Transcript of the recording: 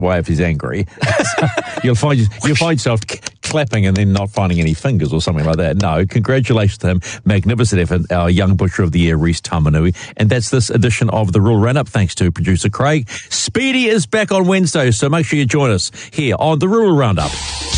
way if he's angry. You'll find yourself clapping and then not finding any fingers or something like that. No, congratulations to him. Magnificent effort, our young Butcher of the Year, Reese Tamanui. And that's this edition of the Rural Roundup. Thanks to producer Craig. Speedy is back on Wednesday, so make sure you join us here on the Rural Roundup.